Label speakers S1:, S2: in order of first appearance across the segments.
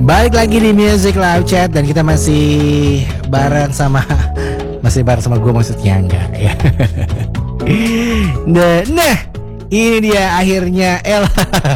S1: Balik lagi di Music Live Chat dan kita masih bareng sama gue maksudnya enggak ya. Nah, ini dia akhirnya Ella.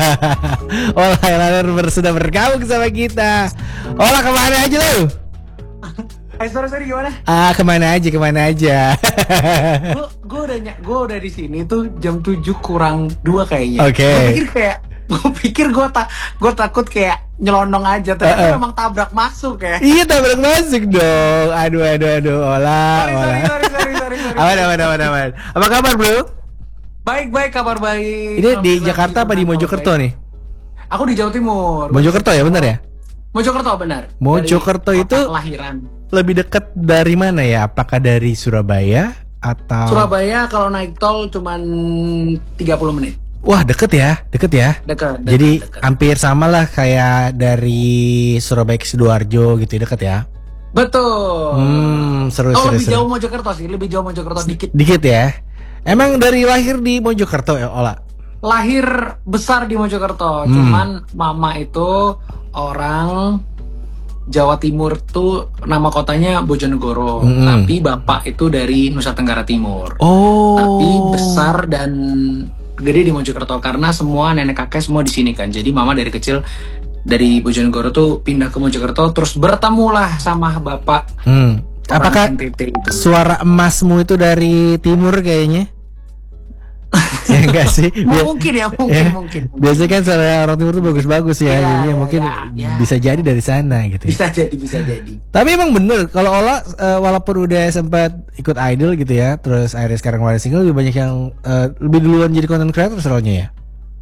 S1: Ella sudah bergabung sama kita. Olah kemana aja lu?
S2: Sorry gimana?
S1: Kemana aja.
S2: Gue udah di sini tuh jam 7 kurang 2 kayaknya.
S1: Oke.
S2: Gue pikir gue takut kayak nyelonong aja, ternyata memang tabrak masuk ya.
S1: Iya, tabrak masuk dong. Aduh. Olah.
S2: Sorry.
S1: Aman. Apa kabar, bro?
S2: Baik, kabar baik.
S1: Ini di Jakarta apa di Mojokerto nih?
S2: Aku di Jawa Timur.
S1: Mojokerto ya, benar ya?
S2: Mojokerto benar.
S1: Mojokerto itu
S2: kelahiran.
S1: Lebih dekat dari mana ya? Apakah dari Surabaya atau
S2: Surabaya kalau naik tol cuman 30 menit.
S1: Wah, deket ya.
S2: Dekat.
S1: Jadi hampir sama lah kayak dari Surabaya ke Sidoarjo gitu, deket ya.
S2: Betul.
S1: Seru.
S2: Lebih jauh Mojokerto sih, dikit.
S1: Dikit ya. Emang dari lahir di Mojokerto ya, Ola?
S2: Lahir besar di Mojokerto, cuman mama itu orang Jawa Timur tuh nama kotanya Bojonegoro, tapi bapak itu dari Nusa Tenggara Timur. Tapi besar dan gede di Mojokerto karena semua nenek kakek semua di sini kan. Jadi mama dari kecil dari Bojonegoro tuh pindah ke Mojokerto, terus bertemulah sama bapak.
S1: Apakah suara emasmu itu dari timur kayaknya? Ya enggak sih?
S2: Mungkin.
S1: Biasanya kan suara orang timur tuh bagus-bagus ya. Jadi mungkin bisa jadi dari sana gitu.
S2: Bisa jadi.
S1: Tapi emang bener kalau Ola walaupun udah sempat ikut idol gitu ya, terus akhirnya sekarang ngeluarin single, lebih banyak yang lebih duluan jadi content creator soalnya ya.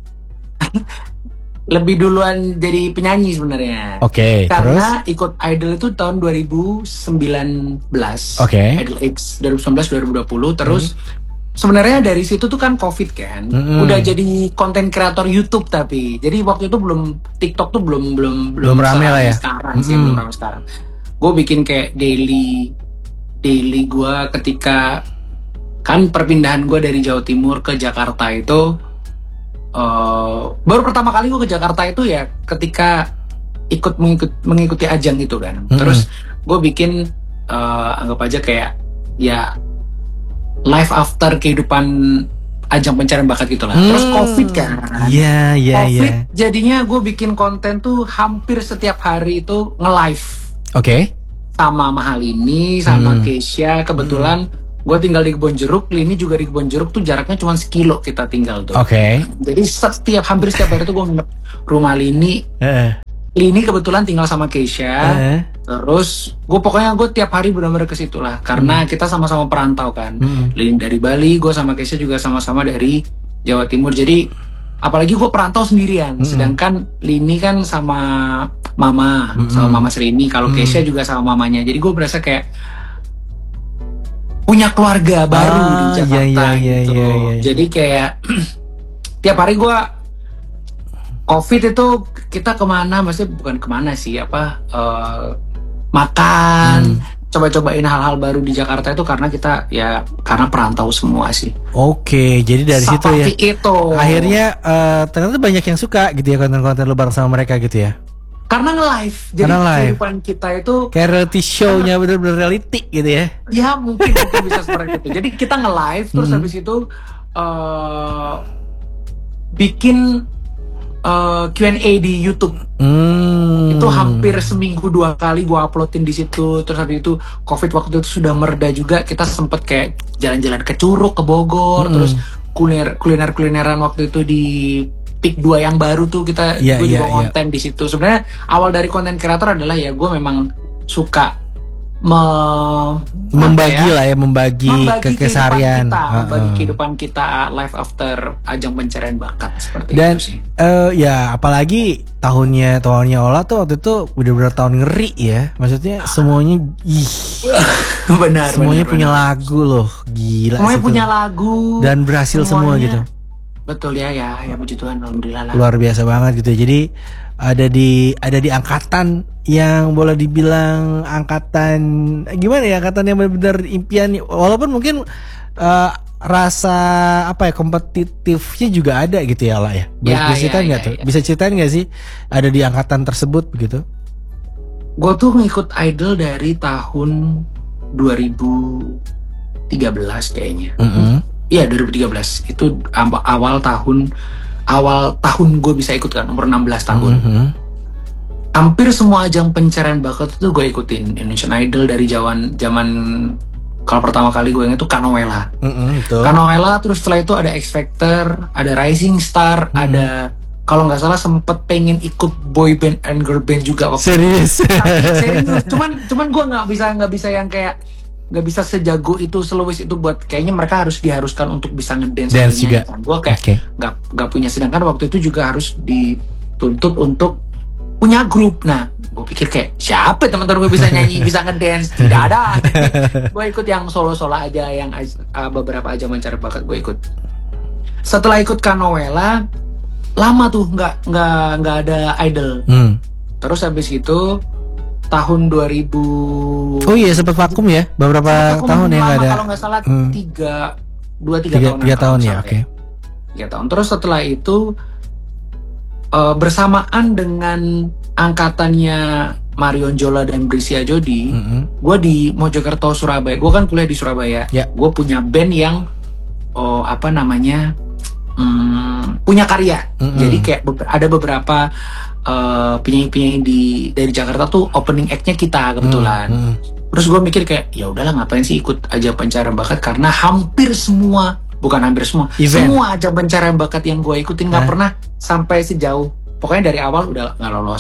S2: Lebih duluan jadi penyanyi sebenarnya.
S1: Oke.
S2: Karena ikut idol itu tahun 2019.
S1: Oke.
S2: Idol X 2019 2020 terus. Sebenarnya dari situ tuh kan COVID kan, udah jadi konten kreator YouTube tapi, jadi waktu itu belum TikTok tuh belum
S1: rame lah ya.
S2: Sekarang sih belum rame sekarang. Gue bikin kayak daily gue ketika kan perpindahan gue dari Jawa Timur ke Jakarta itu, baru pertama kali gue ke Jakarta itu ya ketika mengikuti ajang itu kan. Terus gue bikin anggap aja kayak ya life after kehidupan ajang pencarian bakat gitu lah. Terus COVID kan.
S1: Iya.
S2: COVID jadinya gue bikin konten tuh hampir setiap hari itu nge-live.
S1: Oke.
S2: Sama Mahalini, sama Keisha. Kebetulan gue tinggal di Kebonjeruk, Lini juga di Kebonjeruk tuh jaraknya cuma 1 kilo kita tinggal tuh.
S1: Oke.
S2: Jadi hampir setiap hari tuh gue nginep rumah Lini. Lini kebetulan tinggal sama Keisha. Terus gue tiap hari benar-benar ke situ lah karena kita sama-sama perantau kan. Lini dari Bali, gue sama Keisha juga sama-sama dari Jawa Timur. Jadi apalagi gue perantau sendirian. Sedangkan Lini kan sama Mama Srini. Kalau Keisha juga sama mamanya. Jadi gue berasa kayak punya keluarga baru di Jakarta gitu. Jadi kayak tiap hari gue COVID itu kita kemana, maksudnya bukan kemana sih, makan, coba-cobain hal-hal baru di Jakarta itu karena kita ya karena perantau semua sih.
S1: Oke, jadi dari situ ya.
S2: Itu.
S1: Akhirnya ternyata banyak yang suka gitu ya konten-konten lu bareng sama mereka gitu ya.
S2: Karena nge-live, jadi kehidupan kita itu
S1: kayak reality show-nya bener-bener reality gitu ya.
S2: Ya mungkin bisa seperti itu. Jadi kita nge-live terus habis itu bikin Q&A di YouTube. Itu hampir seminggu 2 kali gue uploadin di situ. Terus habis itu COVID waktu itu sudah mereda juga, kita sempet kayak jalan-jalan ke Curug, ke Bogor, terus kulineran waktu itu di Pik 2 yang baru tuh gue juga konten di situ. Sebenarnya awal dari konten kreator adalah ya gue memang suka membagi keseharian, membagi kehidupan kita life after ajang pencarian bakat seperti
S1: dan,
S2: itu sih.
S1: Ya apalagi tahunnya Ola tuh waktu itu benar-benar tahun ngeri ya, maksudnya semuanya semuanya punya lagu loh, gila.
S2: Semuanya punya lagu
S1: dan berhasil semua gitu.
S2: Betul ya puji Tuhan, alhamdulillah lah.
S1: Luar biasa banget gitu. Jadi ada di angkatan yang boleh dibilang angkatan gimana ya, angkatan yang benar-benar impian, walaupun mungkin rasa kompetitifnya juga ada gitu ya lah ya. Bisa ceritain nggak tuh? Bisa ceritain nggak sih ada di angkatan tersebut begitu?
S2: Gue tuh ngikut idol dari tahun 2013 kayaknya. Iya 2013 itu awal tahun gue bisa ikut kan, umur 16 tahun. Hampir semua ajang pencarian bakat itu gue ikutin. Indonesian Idol dari zaman kalau pertama kali gue ingat tuh Kanoela. Kanoela, terus setelah itu ada X Factor, ada Rising Star, ada kalau nggak salah sempet pengen ikut boy band and girl band juga waktu
S1: serius.
S2: Serius. Cuman gue nggak bisa yang kayak nggak bisa sejago itu, seluwes itu buat kayaknya mereka diharuskan untuk bisa ngedance
S1: juga.
S2: Gue kayak nggak punya, sedangkan waktu itu juga harus dituntut untuk punya grup. Nah, gue pikir kayak siapa teman-teman gue bisa nyanyi, bisa ngedance, tidak ada. Gue ikut yang solo-solo aja, yang beberapa aja mencari bakat gue ikut. Setelah ikut Kanoela, lama tuh nggak ada idol. Terus habis itu tahun 2000. Oh
S1: iya, sempat vakum ya beberapa tahun ya nggak ada.
S2: Kalau nggak salah 3 tahun ya. Oke. 3 tahun. Terus setelah itu bersamaan dengan angkatannya Marion Jola dan Brisia Jodi, gue di Mojokerto, Surabaya. Gue kan kuliah di Surabaya. Gue punya band yang punya karya. Jadi kayak ada beberapa penyanyi-penyanyi dari Jakarta tuh opening act-nya kita kebetulan. Terus gue mikir kayak ya udahlah, ngapain sih ikut aja pencarian bakat, karena semua aja pencarian bakat yang gue ikutin nggak pernah sampai sejauh, pokoknya dari awal udah nggak lolos,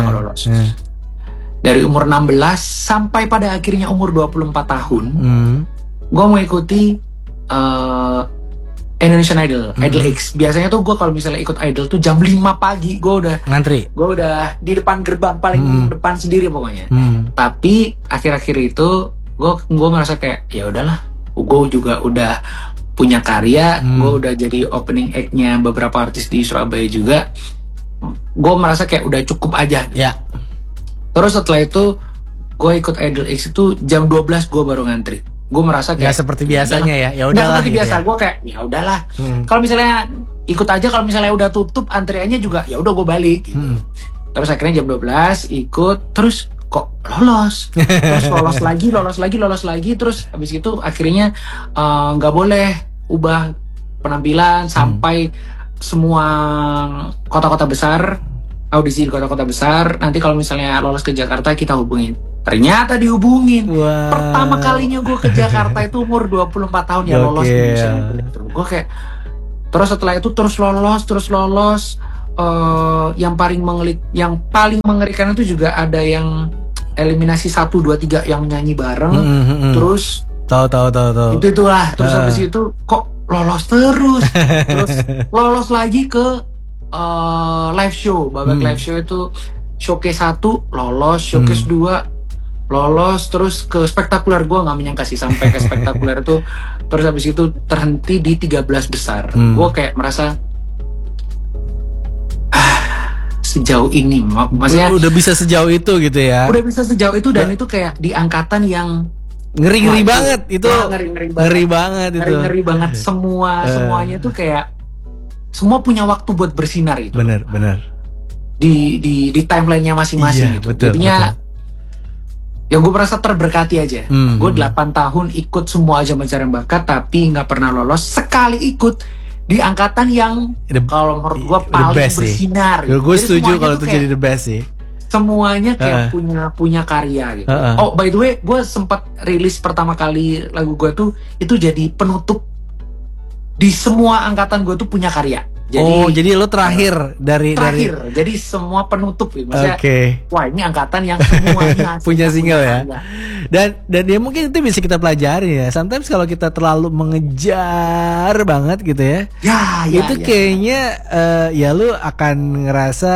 S2: dari umur 16 sampai pada akhirnya umur 24 tahun gue mengikuti Indonesian Idol, Idol X. Biasanya tuh gue kalau misalnya ikut Idol tuh jam 5 pagi gue udah
S1: ngantri.
S2: Gue udah di depan gerbang paling depan sendiri pokoknya. Tapi akhir-akhir itu gue merasa kayak ya udahlah, gue juga udah punya karya, gue udah jadi opening act-nya beberapa artis di Surabaya juga. Gue merasa kayak udah cukup aja. Terus setelah itu gue ikut Idol X itu jam 12 gue baru ngantri. Gue merasa kayak
S1: nggak seperti biasanya ya udahlah.
S2: Seperti biasa, gue kayak ya udahlah. Kalau misalnya ikut aja, kalau misalnya udah tutup antriannya juga ya udah gue balik gitu. Terus akhirnya jam 12 ikut, terus kok lolos, terus lolos lagi, terus habis itu akhirnya nggak boleh ubah penampilan sampai semua kota-kota besar, audisi di kota-kota besar. Nanti kalau misalnya lolos ke Jakarta kita hubungin. Ternyata dihubungin. Pertama kalinya gue ke Jakarta itu umur 24 tahun ya lolos di Indonesia. Gue kayak, terus setelah itu terus lolos. Yang paling mengerikan itu juga ada yang eliminasi 1, 2, 3 yang nyanyi bareng. Terus
S1: tahu.
S2: Itulah. Terus habis itu kok lolos terus lolos lagi ke live show. Babak live show itu showcase 1 lolos, showcase 2 lolos, terus ke spektakuler. Gue nggak menyangka sih sampai ke spektakuler itu. Terus habis itu terhenti di 13 besar. Gue kayak merasa sejauh ini, maksudnya
S1: udah bisa sejauh itu gitu ya.
S2: Udah bisa sejauh itu, dan itu kayak di angkatan yang
S1: ngeri banget itu. Ngeri banget.
S2: Semuanya tuh kayak semua punya waktu buat bersinar itu.
S1: Bener.
S2: Di timelinenya masing-masing gitu. Jadinya ya gue merasa terberkati aja. Gue 8 tahun ikut semua aja pencarian bakat, tapi nggak pernah lolos. Sekali ikut di angkatan yang kalau menurut gue paling bersinar.
S1: Gue setuju kalau itu jadi the best sih.
S2: Semuanya kayak punya karya gitu. Oh by the way, gue sempat rilis pertama kali lagu gue tuh itu jadi penutup. Di semua angkatan gue tuh punya karya.
S1: Jadi lo terakhir dari
S2: jadi semua penutup gitu. Maksudnya, wah ini angkatan yang semuanya
S1: punya single ya. Dan ya mungkin itu bisa kita pelajari ya. Sometimes kalau kita terlalu mengejar banget gitu ya. Itu kayaknya ya lo akan ngerasa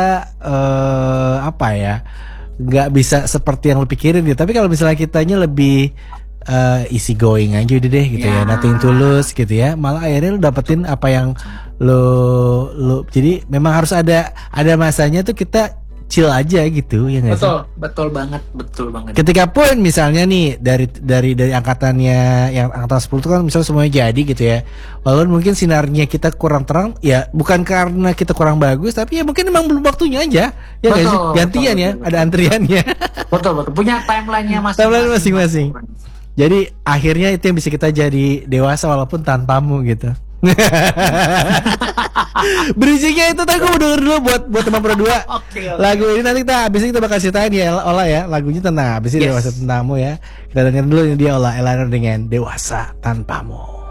S1: nggak bisa seperti yang lo pikirin gitu. Tapi kalau misalnya kitanya lebih easy going aja udah deh gitu ya, nothing tulus gitu ya, malah akhirnya lo dapetin apa yang lo jadi memang harus ada masanya tuh kita chill aja gitu ya nggak sih?
S2: Betul banget.
S1: Ketika pun misalnya nih dari angkatannya yang angkatan 10 itu kan misalnya semuanya jadi gitu ya. Walaupun mungkin sinarnya kita kurang terang ya bukan karena kita kurang bagus tapi ya mungkin memang belum waktunya aja. Ya nggak sih? Gantian ya, ada antriannya.
S2: Betul. Punya timelinenya
S1: Timeline masing-masing. Jadi akhirnya itu yang bisa kita jadi dewasa walaupun tanpamu gitu. Bridgingnya itu tadi gue mau denger dulu buat teman berdua.
S2: Oke.
S1: Lagu ini nanti abis ini kita bakal ceritain ya Ola ya. Lagunya tenang, abis ini
S2: Yes.
S1: Dewasa Tanpamu ya. Kita dengerin dulu ini dia Ola Elana dengan Dewasa Tanpamu.